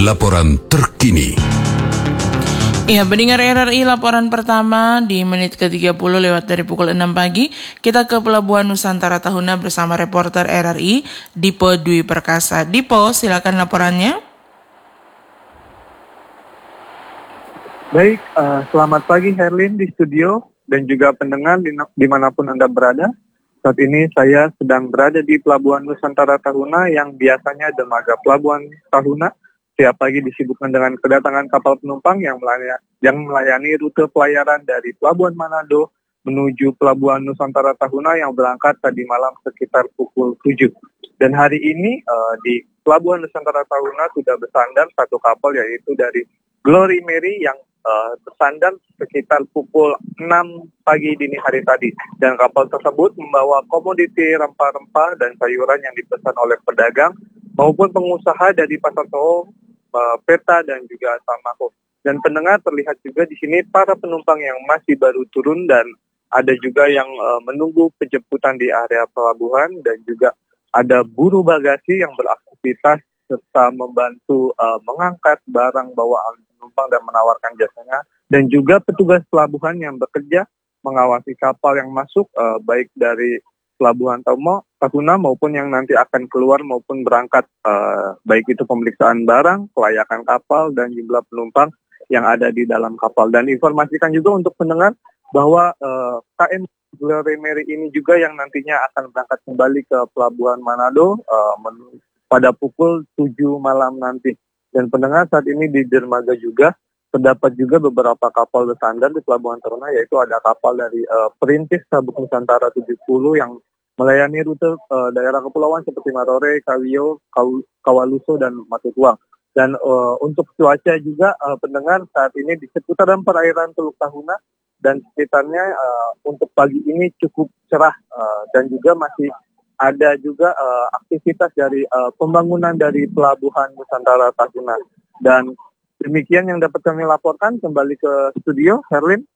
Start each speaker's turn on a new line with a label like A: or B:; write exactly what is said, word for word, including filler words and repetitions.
A: laporan terkini.
B: Ya, pendengar R R I, laporan pertama di menit ke tiga puluh lewat dari pukul enam pagi. Kita ke Pelabuhan Nusantara Tahuna bersama reporter R R I, Dipo Dwi Perkasa. Dipo, silakan laporannya.
C: Baik, uh, selamat pagi Herlin di studio dan juga pendengar dimanapun Anda berada. Saat ini saya sedang berada di Pelabuhan Nusantara Tahuna yang biasanya dermaga Pelabuhan Tahuna. Setiap pagi disibukkan dengan kedatangan kapal penumpang yang melayani, yang melayani rute pelayaran dari Pelabuhan Manado menuju Pelabuhan Nusantara Tahuna yang berangkat tadi malam sekitar pukul tujuh. Dan hari ini uh, di Pelabuhan Nusantara Tahuna sudah bersandar satu kapal, yaitu dari Glory Mary yang uh, bersandar sekitar pukul enam pagi dini hari tadi. Dan kapal tersebut membawa komoditi rempah-rempah dan sayuran yang dipesan oleh pedagang maupun pengusaha dari Pasar Toho, Peta dan juga Samako. Dan pendengar, terlihat juga di sini para penumpang yang masih baru turun dan ada juga yang uh, menunggu penjemputan di area pelabuhan, dan juga ada buruh bagasi yang beraktivitas serta membantu uh, mengangkat barang bawaan penumpang dan menawarkan jasanya, dan juga petugas pelabuhan yang bekerja mengawasi kapal yang masuk uh, baik dari Pelabuhan Tahuna maupun yang nanti akan keluar maupun berangkat, uh, baik itu pemeriksaan barang, kelayakan kapal, dan jumlah penumpang yang ada di dalam kapal. Dan informasikan juga untuk pendengar bahwa uh, K M Glory Mary ini juga yang nantinya akan berangkat kembali ke Pelabuhan Manado uh, men- pada pukul tujuh malam nanti. Dan pendengar, saat ini di dermaga juga terdapat juga beberapa kapal bersandar di Pelabuhan Tahuna, yaitu ada kapal dari uh, Perintis Sabuk Nusantara tujuh puluh yang melayani rute uh, daerah kepulauan seperti Marore, Kawio, Kaw- Kawaluso, dan Matutuang. Dan uh, untuk cuaca juga uh, pendengar, saat ini di seputaran perairan Teluk Tahuna dan sekitarnya uh, untuk pagi ini cukup cerah, uh, dan juga masih ada juga uh, aktivitas dari uh, pembangunan dari Pelabuhan Nusantara Tahuna. Dan demikian yang dapat kami laporkan. Kembali ke studio, Herlin.